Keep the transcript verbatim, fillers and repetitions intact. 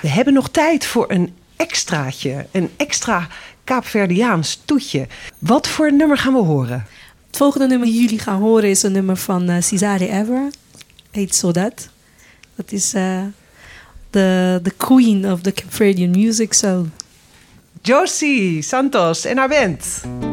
We hebben nog tijd voor een extraatje. Een extra Kaapverdiaans toetje. Wat voor nummer gaan we horen? Het volgende nummer die jullie gaan horen is een nummer van uh, Cesare Ever. Heet Zodat. Dat is uh, de, de queen of the Cape Verdean music. So. Josie Santos en haar band.